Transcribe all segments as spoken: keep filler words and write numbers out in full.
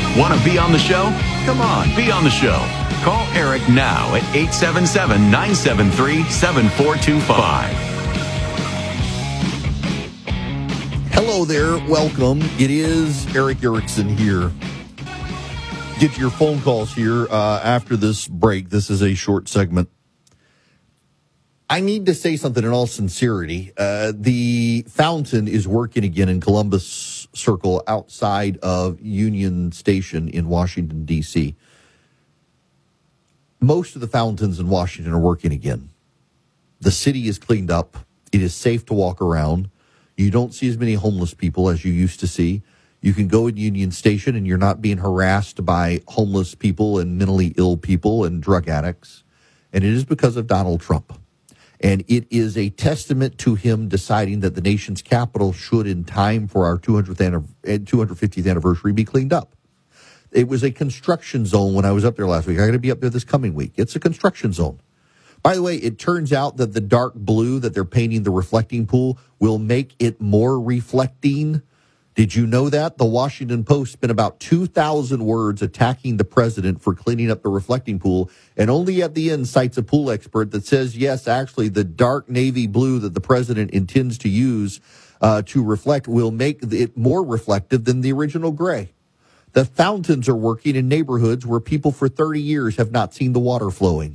Want to be on the show? Come on, be on the show. Call Eric now at eight seven seven, nine seven three, seven four two five. Hello there. Welcome. It is Eric Erickson here. Get to your phone calls here uh, after this break. This is a short segment. I need to say something in all sincerity. Uh, the fountain is working again in Columbus Circle outside of Union Station in Washington, D C Most of the fountains in Washington are working again. The city is cleaned up. It is safe to walk around. You don't see as many homeless people as you used to see. You can go in Union Station and you're not being harassed by homeless people and mentally ill people and drug addicts. And it is because of Donald Trump. And it is a testament to him deciding that the nation's capital should, in time for our two hundredth two hundred fiftieth anniversary, be cleaned up. It was a construction zone when I was up there last week. I'm going to be up there this coming week. It's a construction zone. By the way, it turns out that the dark blue that they're painting the reflecting pool will make it more reflecting. Did you know that? The Washington Post spent about two thousand words attacking the president for cleaning up the reflecting pool, and only at the end cites a pool expert that says, yes, actually, the dark navy blue that the president intends to use uh, to reflect will make it more reflective than the original gray. The fountains are working in neighborhoods where people for thirty years have not seen the water flowing.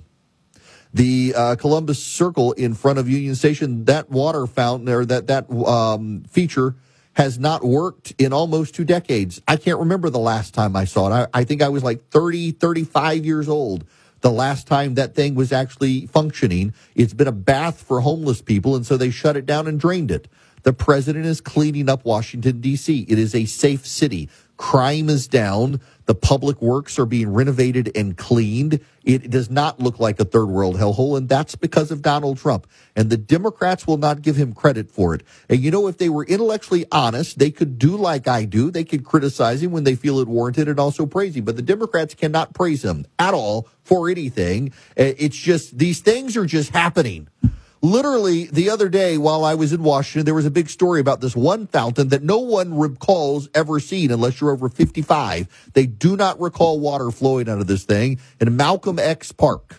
The uh, Columbus Circle in front of Union Station, that water fountain or that, that um, feature has not worked in almost two decades. I can't remember the last time I saw it. I, I think I was like thirty, thirty-five years old the last time that thing was actually functioning. It's been a bath for homeless people, and so they shut it down and drained it. The president is cleaning up Washington, D C It is a safe city. Crime is down. The public works are being renovated and cleaned. It does not look like a third world hellhole, and that's because of Donald Trump. And the Democrats will not give him credit for it. And you know, if they were intellectually honest, they could do like I do. They could criticize him when they feel it warranted and also praise him. But the Democrats cannot praise him at all for anything. It's just, these things are just happening. Literally, the other day while I was in Washington, there was a big story about this one fountain that no one recalls ever seen unless you're over fifty-five. They do not recall water flowing out of this thing in Malcolm X Park.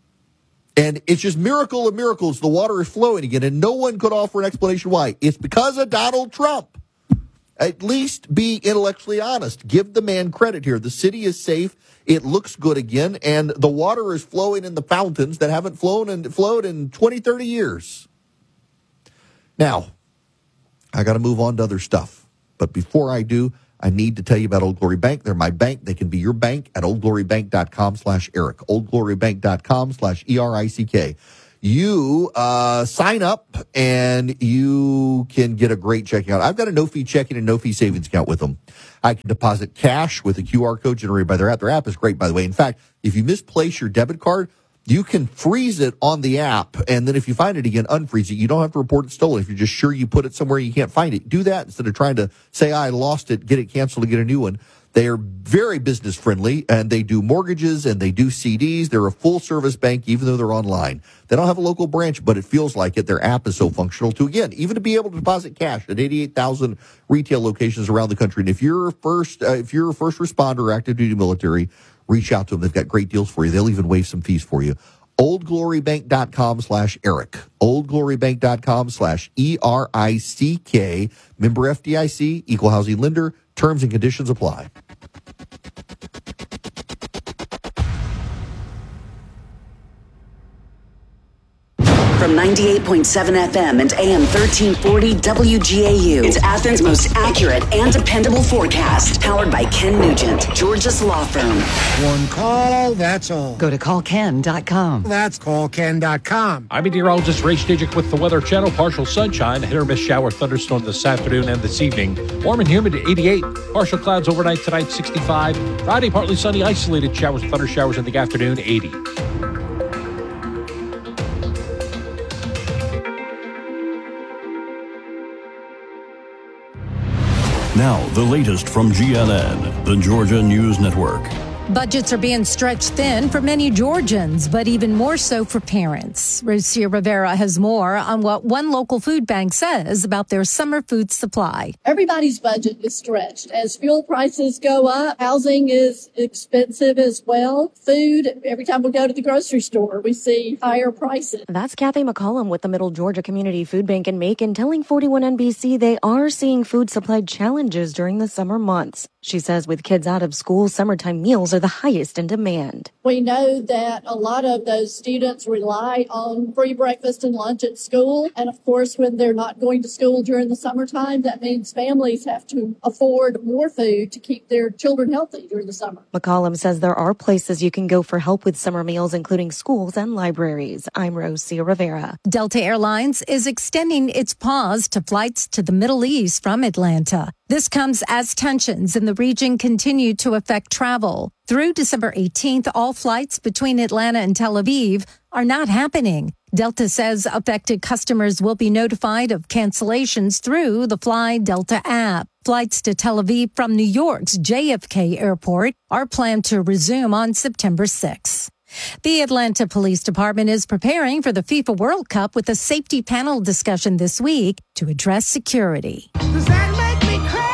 And it's just miracle of miracles. The water is flowing again, and no one could offer an explanation why. It's because of Donald Trump. At least be intellectually honest. Give the man credit here. The city is safe. It looks good again, and the water is flowing in the fountains that haven't flown and flowed in twenty, thirty years. Now, I got to move on to other stuff. But before I do, I need to tell you about Old Glory Bank. They're my bank. They can be your bank at oldglorybank.com slash Eric. oldglorybank.com slash E R I C K. You uh, sign up, and you can get a great checking account. I've got a no-fee checking and no-fee savings account with them. I can deposit cash with a Q R code generated by their app. Their app is great, by the way. In fact, if you misplace your debit card, you can freeze it on the app, and then if you find it again, unfreeze it. You don't have to report it stolen. If you're just sure you put it somewhere you can't find it, do that instead of trying to say, I lost it, get it canceled, and get a new one. They are very business friendly, and they do mortgages and they do C Ds. They're a full service bank, even though they're online. They don't have a local branch, but it feels like it. Their app is so functional to, again, even to be able to deposit cash at eighty-eight thousand retail locations around the country. And if you're a first, uh, if you're a first responder or active duty military, reach out to them. They've got great deals for you. They'll even waive some fees for you. oldglorybank.com slash Eric. oldglorybank.com slash E R I C K. Member F D I C, equal housing lender. Terms and conditions apply. From ninety-eight point seven F M and A M thirteen forty W G A U. It's Athens' most accurate and dependable forecast. Powered by Ken Nugent, George's Law Firm. One call, that's all. Go to call ken dot com. That's call ken dot com. I'm meteorologist Ray Stajic with the Weather Channel. Partial sunshine, hit or miss shower, thunderstorm this afternoon and this evening. Warm and humid at eighty-eight. Partial clouds overnight tonight, sixty-five. Friday, partly sunny, isolated showers, thunder showers in the afternoon, eighty. Now, the latest from G N N, the Georgia News Network. Budgets are being stretched thin for many Georgians, but even more so for parents. Rosia Rivera has more on what one local food bank says about their summer food supply. Everybody's budget is stretched. As fuel prices go up, housing is expensive as well. Food, every time we go to the grocery store, we see higher prices. That's Kathy McCollum with the Middle Georgia Community Food Bank in Macon telling forty-one N B C they are seeing food supply challenges during the summer months. She says with kids out of school, summertime meals are the highest in demand. We know that a lot of those students rely on free breakfast and lunch at school. And of course, when they're not going to school during the summertime, that means families have to afford more food to keep their children healthy during the summer. McCollum says there are places you can go for help with summer meals, including schools and libraries. I'm Rosia Rivera. Delta Airlines is extending its pause to flights to the Middle East from Atlanta. This comes as tensions in the region continue to affect travel. Through December eighteenth, all flights between Atlanta and Tel Aviv are not happening. Delta says affected customers will be notified of cancellations through the Fly Delta app. Flights to Tel Aviv from New York's J F K Airport are planned to resume on September sixth. The Atlanta Police Department is preparing for the FIFA World Cup with a safety panel discussion this week to address security. Does that make me crazy?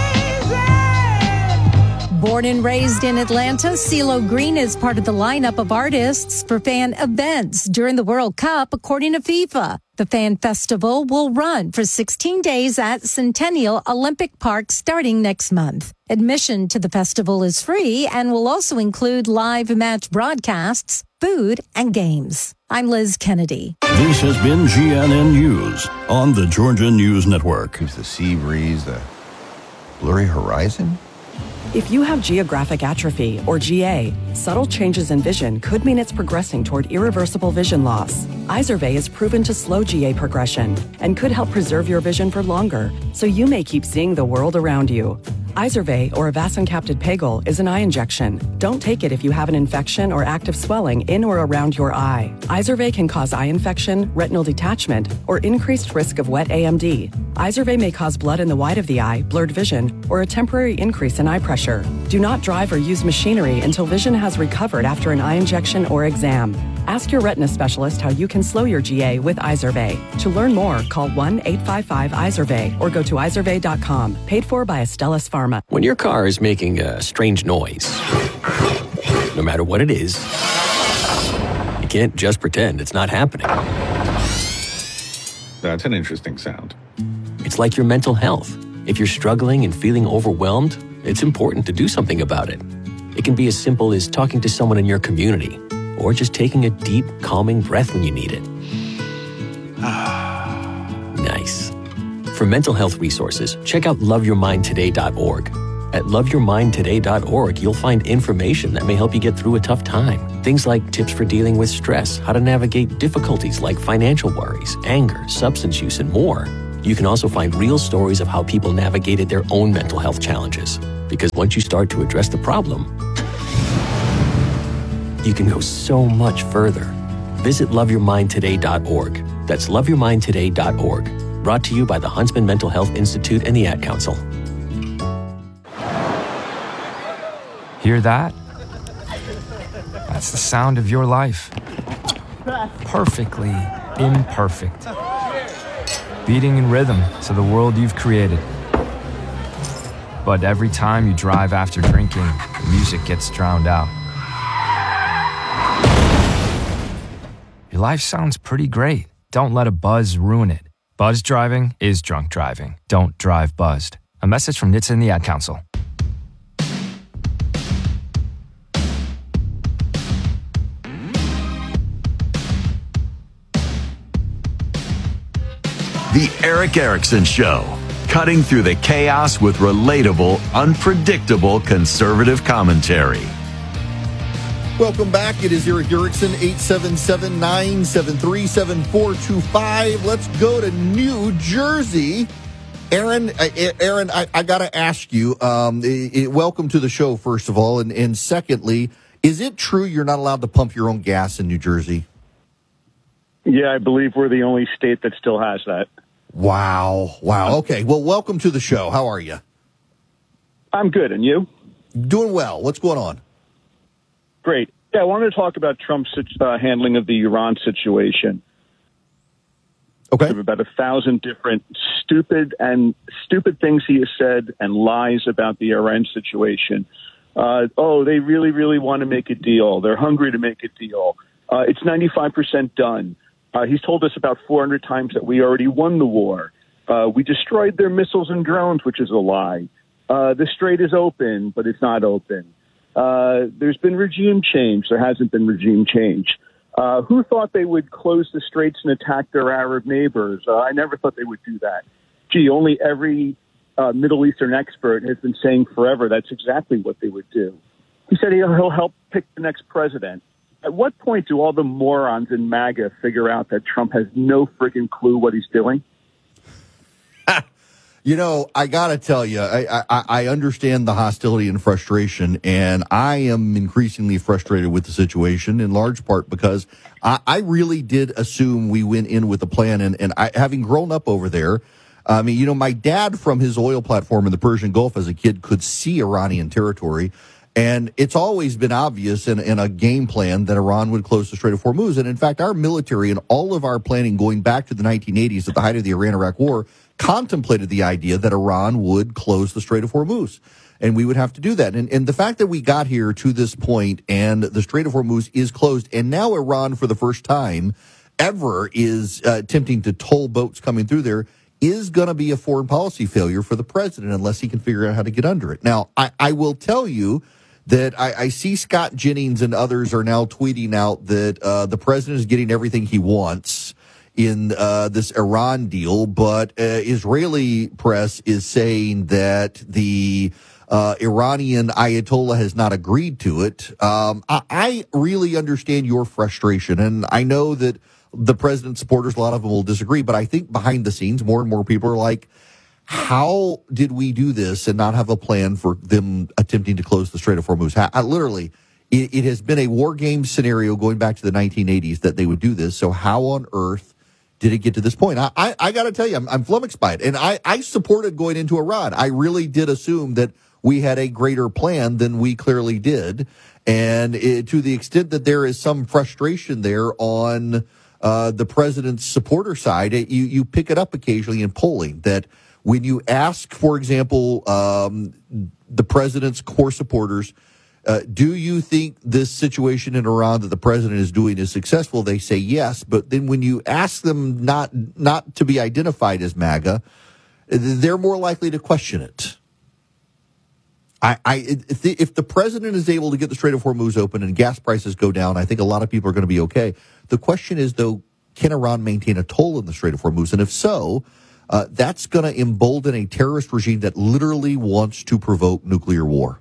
Born and raised in Atlanta, CeeLo Green is part of the lineup of artists for fan events during the World Cup, according to FIFA. The fan festival will run for sixteen days at Centennial Olympic Park starting next month. Admission to the festival is free and will also include live match broadcasts, food, and games. I'm Liz Kennedy. This has been G N N News on the Georgia News Network. Keeps the sea breeze, the blurry horizon. If you have geographic atrophy, or G A, subtle changes in vision could mean it's progressing toward irreversible vision loss. Izervay is proven to slow G A progression and could help preserve your vision for longer, so you may keep seeing the world around you. Izervay, or avacincaptad pegol, is an eye injection. Don't take it if you have an infection or active swelling in or around your eye. Izervay can cause eye infection, retinal detachment, or increased risk of wet A M D. Izervay may cause blood in the white of the eye, blurred vision, or a temporary increase in eye pressure. Do not drive or use machinery until vision has recovered after an eye injection or exam. Ask your retina specialist how you can slow your G A with Izervay. To learn more, call one eight five five Izervay or go to izervay dot com. Paid for by Astellas Pharma. When your car is making a strange noise, no matter what it is, you can't just pretend it's not happening. That's an interesting sound. It's like your mental health. If you're struggling and feeling overwhelmed, it's important to do something about it. It can be as simple as talking to someone in your community, or just taking a deep, calming breath when you need it. Nice. For mental health resources, check out love your mind today dot org. At love your mind today dot org, you'll find information that may help you get through a tough time. Things like tips for dealing with stress, how to navigate difficulties like financial worries, anger, substance use, and more. You can also find real stories of how people navigated their own mental health challenges. Because once you start to address the problem, you can go so much further. Visit love your mind today dot org. That's love your mind today dot org. Brought to you by the Huntsman Mental Health Institute and the Ad Council. Hear that? That's the sound of your life. Perfectly imperfect. Beating in rhythm to the world you've created. But every time you drive after drinking, the music gets drowned out. Your life sounds pretty great. Don't let a buzz ruin it. Buzz driving is drunk driving. Don't drive buzzed. A message from N H T S A and the Ad Council. The Erick Erickson Show, cutting through the chaos with relatable, unpredictable conservative commentary. Welcome back. It is Erick Erickson, eight seven seven, nine seven three, seven four two five. Let's go to New Jersey. Aaron, uh, Aaron, I, I got to ask you, um, it, it, welcome to the show, first of all. And, and secondly, is it true you're not allowed to pump your own gas in New Jersey? Yeah, I believe we're the only state that still has that. Wow. Wow. Okay. Well, welcome to the show. How are you? I'm good. And you? Doing well. What's going on? Great. Yeah, I wanted to talk about Trump's uh, handling of the Iran situation. Okay. There are about a thousand different stupid and stupid things he has said and lies about the Iran situation. Uh, oh, they really, really want to make a deal. They're hungry to make a deal. Uh, it's ninety-five percent done. Uh, he's told us about four hundred times that we already won the war. Uh, we destroyed their missiles and drones, which is a lie. Uh, the strait is open, but it's not open. Uh, there's been regime change. There hasn't been regime change. Uh, who thought they would close the straits and attack their Arab neighbors? Uh, I never thought they would do that. Gee, only every uh, Middle Eastern expert has been saying forever that's exactly what they would do. He said he'll, he'll help pick the next president. At what point do all the morons in MAGA figure out that Trump has no freaking clue what he's doing? You know, I got to tell you, I, I, I understand the hostility and frustration, and I am increasingly frustrated with the situation in large part because I, I really did assume we went in with a plan. And, and I, having grown up over there, I mean, you know, my dad from his oil platform in the Persian Gulf as a kid could see Iranian territory. And it's always been obvious in, in a game plan that Iran would close the Strait of Hormuz. And in fact, our military and all of our planning going back to the nineteen eighties at the height of the Iran-Iraq War contemplated the idea that Iran would close the Strait of Hormuz. And we would have to do that. And, and the fact that we got here to this point and the Strait of Hormuz is closed, and now Iran for the first time ever is uh, attempting to toll boats coming through there is going to be a foreign policy failure for the president unless he can figure out how to get under it. Now, I, I will tell you that I, I see Scott Jennings and others are now tweeting out that uh, the president is getting everything he wants in uh, this Iran deal, but uh, Israeli press is saying that the uh, Iranian Ayatollah has not agreed to it. Um, I, I really understand your frustration, and I know that the president's supporters, a lot of them will disagree, but I think behind the scenes, more and more people are like, how did we do this and not have a plan for them attempting to close the Strait of Hormuz? How, I, literally, it, it has been a war game scenario going back to the nineteen eighties that they would do this. So how on earth did it get to this point? I, I, I got to tell you, I'm, I'm flummoxed by it. And I, I supported going into Iran. I really did assume that we had a greater plan than we clearly did. And it, to the extent that there is some frustration there on uh, the president's supporter side, it, you, you pick it up occasionally in polling that when you ask, for example, um, the president's core supporters, uh, do you think this situation in Iran that the president is doing is successful? They say yes. But then when you ask them not not to be identified as MAGA, they're more likely to question it. I, I if, the, if the president is able to get the Strait of Hormuz open and gas prices go down, I think a lot of people are going to be okay. The question is, though, can Iran maintain a toll in the Strait of Hormuz? And if so, Uh, that's going to embolden a terrorist regime that literally wants to provoke nuclear war.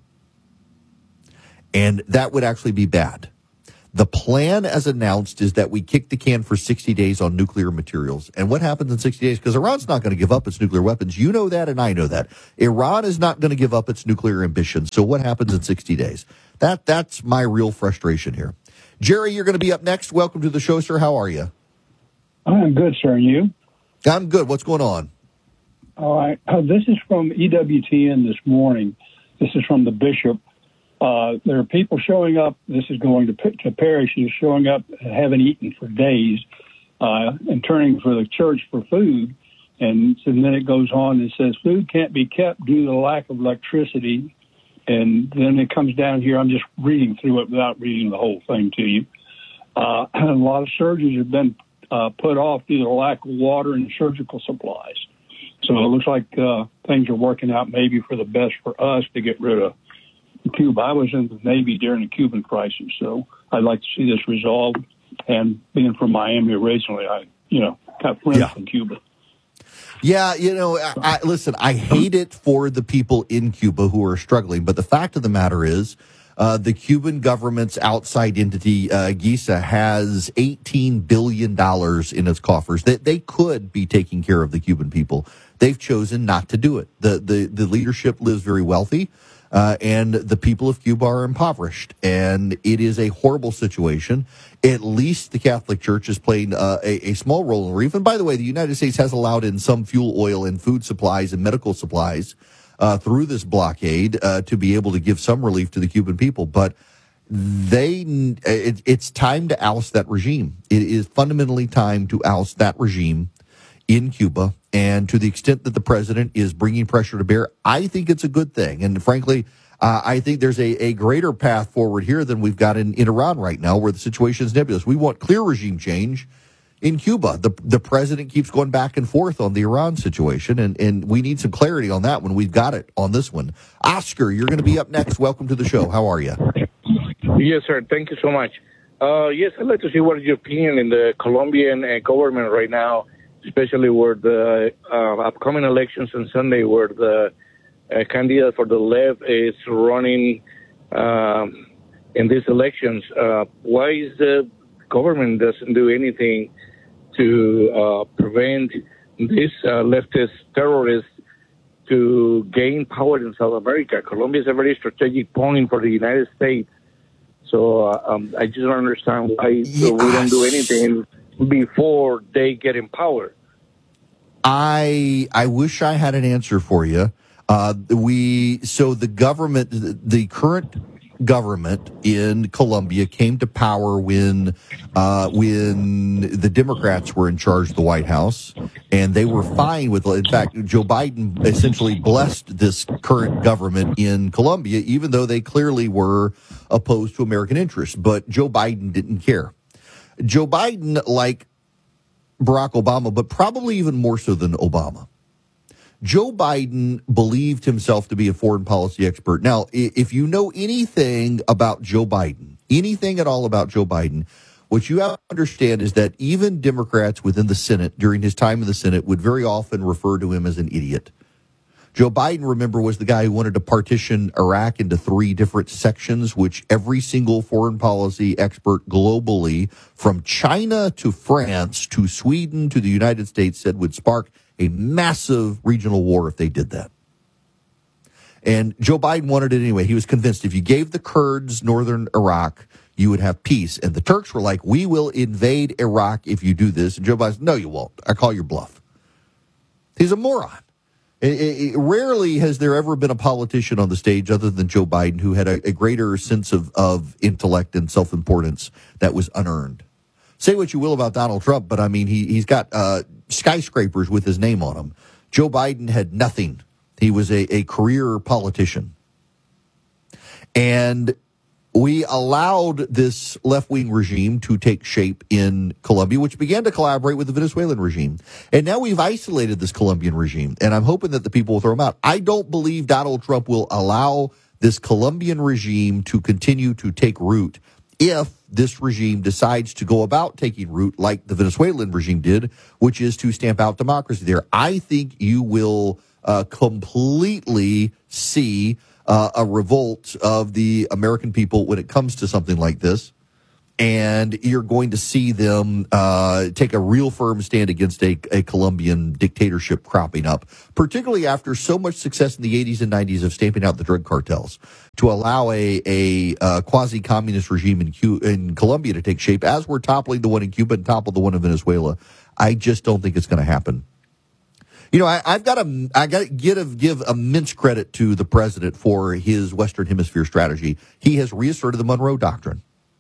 And that would actually be bad. The plan as announced is that we kick the can for sixty days on nuclear materials. And what happens in sixty days? Because Iran's not going to give up its nuclear weapons. You know that and I know that. Iran is not going to give up its nuclear ambitions. So what happens in sixty days? That That's my real frustration here. Jerry, you're going to be up next. Welcome to the show, sir. How are you? I'm good, sir. And you? I'm good. What's going on? All right. Uh, this is from E W T N this morning. This is from the bishop. Uh, there are people showing up. This is going to, to parishes, showing up, haven't eaten for days, uh, and turning for the church for food. And, so, and then it goes on and says food can't be kept due to the lack of electricity. And then it comes down here. I'm just reading through it without reading the whole thing to you. Uh, a lot of surgeries have been Uh, put off due to the lack of water and surgical supplies. So it looks like uh, things are working out maybe for the best for us to get rid of Cuba. I was in the Navy during the Cuban crisis, so I'd like to see this resolved. And being from Miami originally, I, you know, got friends yeah. from Cuba. Yeah, you know, I, I, listen, I hate it for the people in Cuba who are struggling, but the fact of the matter is, Uh, the Cuban government's outside entity, uh, GISA, has eighteen billion dollars in its coffers. They, they could be taking care of the Cuban people. They've chosen not to do it. The, the, the leadership lives very wealthy, uh, and the people of Cuba are impoverished. And it is a horrible situation. At least the Catholic Church is playing uh, a, a small role in the relief. And by the way, the United States has allowed in some fuel oil and food supplies and medical supplies Uh, through this blockade uh, to be able to give some relief to the Cuban people. But they it, it's time to oust that regime. It is fundamentally time to oust that regime in Cuba. And to the extent that the president is bringing pressure to bear, I think it's a good thing. And frankly, uh, I think there's a, a greater path forward here than we've got in, in Iran right now, where the situation is nebulous. We want clear regime change in Cuba. The the president keeps going back and forth on the Iran situation, and, and we need some clarity on that one. We've got it on this one. Oscar, you're going to be up next. Welcome to the show. How are you? Yes, sir. Thank you so much. Uh, yes, I'd like to see what is your opinion in the Colombian uh, government right now, especially where the uh, upcoming elections on Sunday, where the uh, candidate for the left is running um, in these elections. Uh, why is the government doesn't do anything to uh, prevent these uh, leftist terrorists to gain power in South America? Colombia is a very strategic point for the United States. So uh, um, I just don't understand why yes. we don't do anything before they get in power. I I wish I had an answer for you. Uh, we so the government, the current government in Colombia came to power when uh, when the Democrats were in charge of the White House, and they were fine with. In fact, Joe Biden essentially blessed this current government in Colombia, even though they clearly were opposed to American interests. But Joe Biden didn't care. Joe Biden, like Barack Obama, but probably even more so than Obama, Joe Biden believed himself to be a foreign policy expert. Now, if you know anything about Joe Biden, anything at all about Joe Biden, what you have to understand is that even Democrats within the Senate during his time in the Senate would very often refer to him as an idiot. Joe Biden, remember, was the guy who wanted to partition Iraq into three different sections, which every single foreign policy expert globally, from China to France to Sweden to the United States, said would spark a massive regional war if they did that. And Joe Biden wanted it anyway. He was convinced if you gave the Kurds northern Iraq, you would have peace. And the Turks were like, we will invade Iraq if you do this. And Joe Biden said, no, you won't. I call your bluff. He's a moron. It, it, rarely has there ever been a politician on the stage other than Joe Biden who had a, a greater sense of, of intellect and self-importance that was unearned. Say what you will about Donald Trump, but I mean, he, he's got uh, skyscrapers with his name on them. Joe Biden had nothing. He was a, a career politician. And we allowed this left-wing regime to take shape in Colombia, which began to collaborate with the Venezuelan regime. And now we've isolated this Colombian regime, and I'm hoping that the people will throw him out. I don't believe Donald Trump will allow this Colombian regime to continue to take root if this regime decides to go about taking root like the Venezuelan regime did, which is to stamp out democracy there. I think you will uh, completely see Uh, a revolt of the American people when it comes to something like this. And you're going to see them uh, take a real firm stand against a, a Colombian dictatorship cropping up, particularly after so much success in the eighties and nineties of stamping out the drug cartels. To allow a, a, a quasi-communist regime in, Q, in Colombia to take shape, as we're toppling the one in Cuba and topple the one in Venezuela, I just don't think it's going to happen. You know, I, I've got to I got to give give immense credit to the president for his Western Hemisphere strategy. He has reasserted the Monroe Doctrine.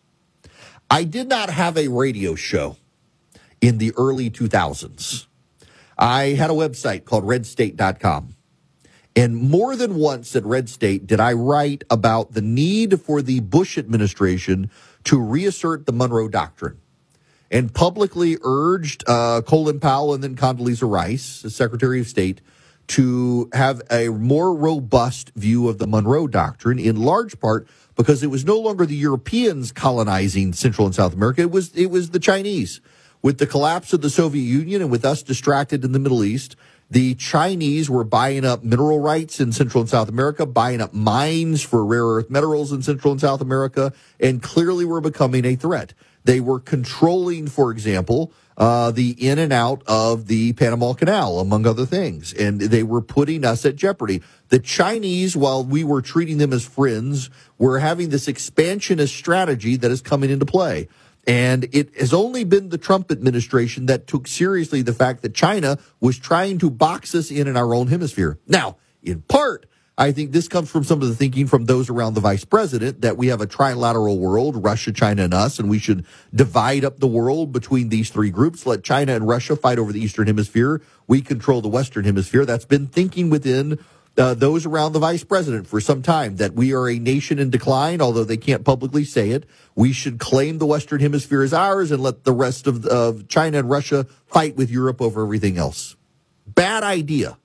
I did not have a radio show in the early two thousands. I had a website called red state dot com. And more than once at Red State did I write about the need for the Bush administration to reassert the Monroe Doctrine, and publicly urged uh, Colin Powell and then Condoleezza Rice, the Secretary of State, to have a more robust view of the Monroe Doctrine, in large part because it was no longer the Europeans colonizing Central and South America. It was it was the Chinese. With the collapse of the Soviet Union and with us distracted in the Middle East, the Chinese were buying up mineral rights in Central and South America, buying up mines for rare earth minerals in Central and South America, and clearly were becoming a threat. They were controlling, for example, uh, the in and out of the Panama Canal, among other things, and they were putting us at jeopardy. The Chinese, while we were treating them as friends, were having this expansionist strategy that is coming into play. And it has only been the Trump administration that took seriously the fact that China was trying to box us in in our own hemisphere. Now, in part, I think this comes from some of the thinking from those around the vice president that we have a trilateral world, Russia, China, and us, and we should divide up the world between these three groups. Let China and Russia fight over the Eastern Hemisphere. We control the Western Hemisphere. That's been thinking within uh, those around the vice president for some time, that we are a nation in decline, although they can't publicly say it. We should claim the Western Hemisphere as ours and let the rest of, of China and Russia fight with Europe over everything else. Bad idea.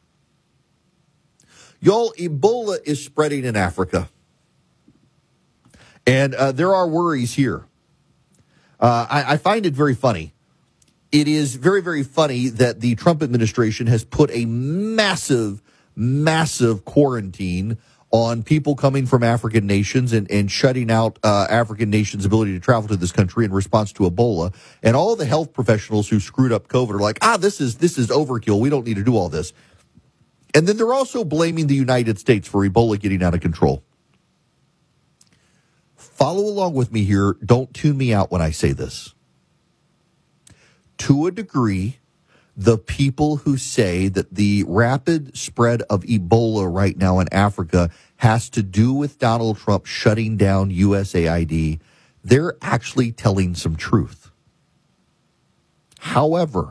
Y'all, Ebola is spreading in Africa. And uh, there are worries here. Uh, I, I find it very funny. It is very, very funny that the Trump administration has put a massive, massive quarantine on people coming from African nations and, and shutting out uh, African nations' ability to travel to this country in response to Ebola. And all the health professionals who screwed up COVID are like, ah, this is this is overkill. We don't need to do all this. And then they're also blaming the United States for Ebola getting out of control. Follow along with me here. Don't tune me out when I say this. To a degree, the people who say that the rapid spread of Ebola right now in Africa has to do with Donald Trump shutting down U S A I D, they're actually telling some truth. However,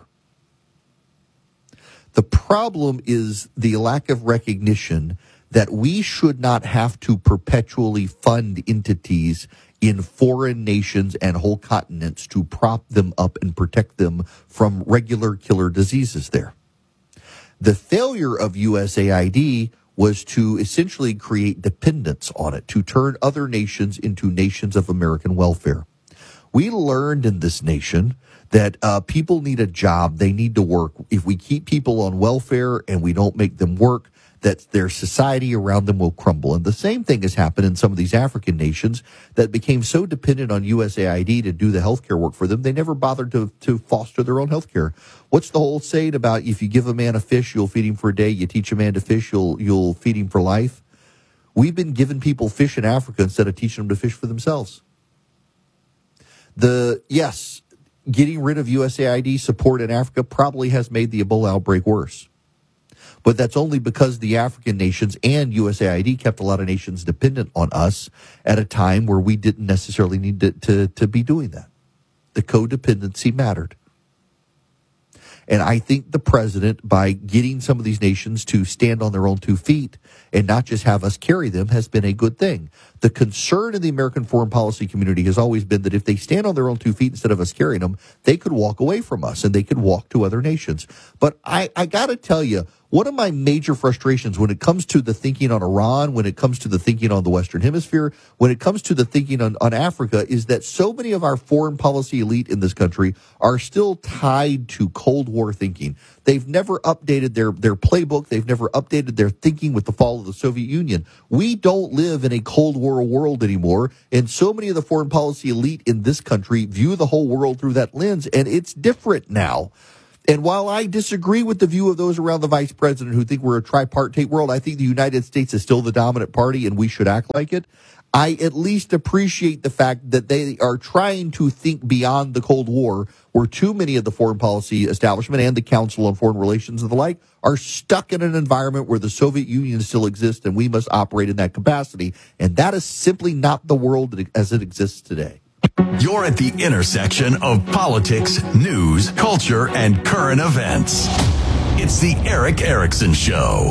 the problem is the lack of recognition that we should not have to perpetually fund entities in foreign nations and whole continents to prop them up and protect them from regular killer diseases there. The failure of U S A I D was to essentially create dependence on it, to turn other nations into nations of American welfare. We learned in this nation that uh, people need a job, they need to work. If we keep people on welfare and we don't make them work, that their society around them will crumble. And the same thing has happened in some of these African nations that became so dependent on U S A I D to do the healthcare work for them, they never bothered to, to foster their own healthcare. What's the whole saying about if you give a man a fish, you'll feed him for a day, you teach a man to fish, you'll, you'll feed him for life? We've been giving people fish in Africa instead of teaching them to fish for themselves. The, yes, getting rid of U S A I D support in Africa probably has made the Ebola outbreak worse. But that's only because the African nations and U S A I D kept a lot of nations dependent on us at a time where we didn't necessarily need to, to, to be doing that. The codependency mattered. And I think the president, by getting some of these nations to stand on their own two feet and not just have us carry them, has been a good thing. The concern in the American foreign policy community has always been that if they stand on their own two feet instead of us carrying them, they could walk away from us and they could walk to other nations. But I, I got to tell you, one of my major frustrations when it comes to the thinking on Iran, when it comes to the thinking on the Western Hemisphere, when it comes to the thinking on, on Africa, is that so many of our foreign policy elite in this country are still tied to Cold War thinking. They've never updated their, their playbook. They've never updated their thinking with the fall of the Soviet Union. We don't live in a Cold War world anymore, and so many of the foreign policy elite in this country view the whole world through that lens, and it's different now. And while I disagree with the view of those around the vice president who think we're a tripartite world, I think the United States is still the dominant party and we should act like it. I at least appreciate the fact that they are trying to think beyond the Cold War, where too many of the foreign policy establishment and the Council on Foreign Relations and the like are stuck in an environment where the Soviet Union still exists and we must operate in that capacity. And that is simply not the world as it exists today. You're at the intersection of politics, news, culture, and current events. It's the Erick Erickson Show.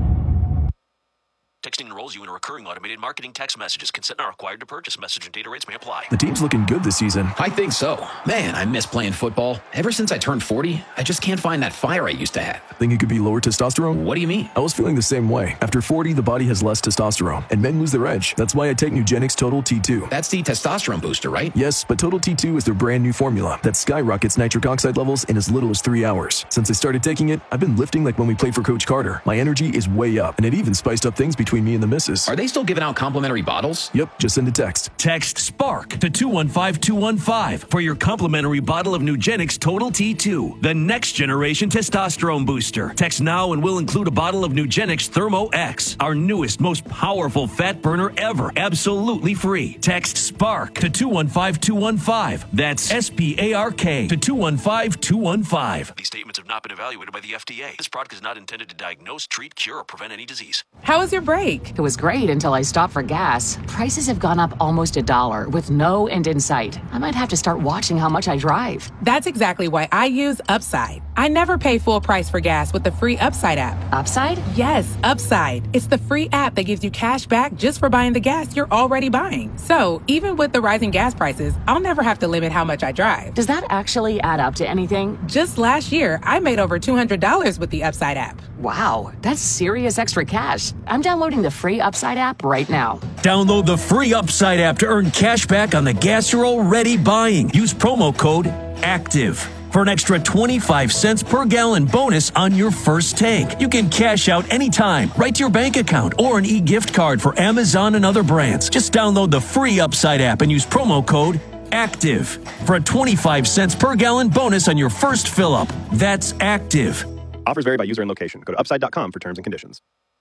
Texting enrolls you in a recurring automated marketing text messages. Consent not required to purchase. Message and data rates may apply. The team's looking good this season. I think so. Man, I miss playing football. Ever since I turned forty, I just can't find that fire I used to have. Think it could be lower testosterone? What do you mean? I was feeling the same way. After forty, the body has less testosterone, and men lose their edge. That's why I take Nugenix Total T two. That's the testosterone booster, right? Yes, but Total T two is their brand new formula that skyrockets nitric oxide levels in as little as three hours. Since I started taking it, I've been lifting like when we played for Coach Carter. My energy is way up, and it even spiced up things between between me and the missus. Are they still giving out complimentary bottles? Yep, just send a text. Text SPARK to two one five two one five for your complimentary bottle of Nugenix Total T two, the next generation testosterone booster. Text now and we'll include a bottle of Nugenix Thermo X, our newest, most powerful fat burner ever, absolutely free. Text SPARK to two one five two one five. That's S P A R K to two one five two one five. These statements have not been evaluated by the F D A. This product is not intended to diagnose, treat, cure, or prevent any disease. How was your break? It was great until I stopped for gas. Prices have gone up almost a dollar with no end in sight. I might have to start watching how much I drive. That's exactly why I use Upside. I never pay full price for gas with the free Upside app. Upside? Yes, Upside. It's the free app that gives you cash back just for buying the gas you're already buying. So even with the rising gas prices, I'll never have to limit how much I drive. Does that actually add up to anything? Just last year, I made over two hundred dollars with the Upside app. Wow, that's serious extra cash. I'm downloading the free Upside app right now. Download the free Upside app to earn cash back on the gas you're already buying. Use promo code ACTIVE for an extra twenty-five cents per gallon bonus on your first tank. You can cash out anytime, right to your bank account, or an e-gift card for Amazon and other brands. Just download the free Upside app and use promo code ACTIVE for a twenty-five cents per gallon bonus on your first fill-up. That's ACTIVE. Offers vary by user and location. Go to upside dot com for terms and conditions.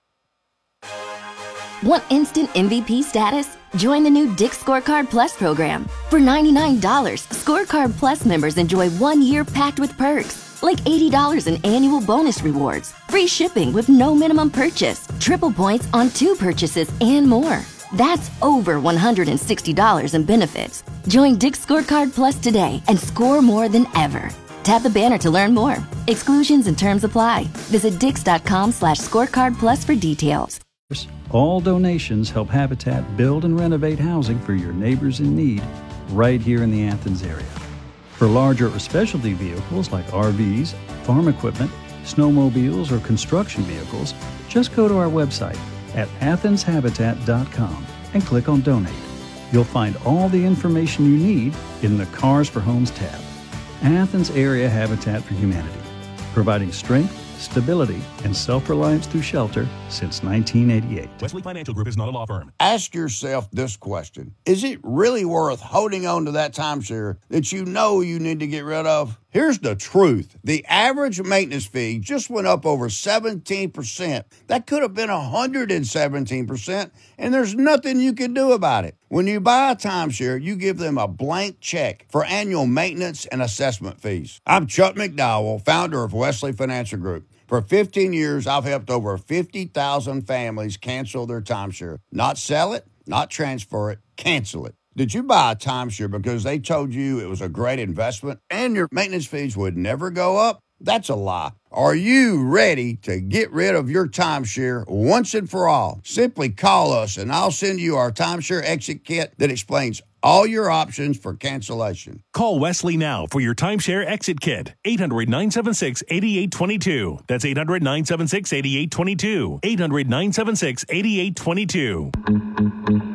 Want instant M V P status? Join the new Dick's Scorecard Plus program. For ninety-nine dollars, Scorecard Plus members enjoy one year packed with perks, like eighty dollars in annual bonus rewards, free shipping with no minimum purchase, triple points on two purchases, and more. That's over one hundred sixty dollars in benefits. Join Dick's Scorecard Plus today and score more than ever. Tap the banner to learn more. Exclusions and terms apply. Visit dix.com slash scorecard plus for details. All donations help Habitat build and renovate housing for your neighbors in need right here in the Athens area. For larger or specialty vehicles like R Vs, farm equipment, snowmobiles, or construction vehicles, just go to our website at athens habitat dot com and click on Donate. You'll find all the information you need in the Cars for Homes tab. Athens Area Habitat for Humanity, providing strength, stability, and self-reliance through shelter since nineteen eighty-eight. Wesley Financial Group is not a law firm. Ask yourself this question. Is it really worth holding on to that timeshare that you know you need to get rid of? Here's the truth. The average maintenance fee just went up over seventeen percent. That could have been one hundred seventeen percent, and there's nothing you can do about it. When you buy a timeshare, you give them a blank check for annual maintenance and assessment fees. I'm Chuck McDowell, founder of Wesley Financial Group. For fifteen years, I've helped over fifty thousand families cancel their timeshare. Not sell it, not transfer it, cancel it. Did you buy a timeshare because they told you it was a great investment and your maintenance fees would never go up? That's a lie. Are you ready to get rid of your timeshare once and for all? Simply call us and I'll send you our timeshare exit kit that explains all your options for cancellation. Call Wesley now for your timeshare exit kit. eight hundred, nine seven six, eight eight two two. That's eight hundred, nine seven six, eight eight two two. eight hundred, nine seven six, eight eight two two.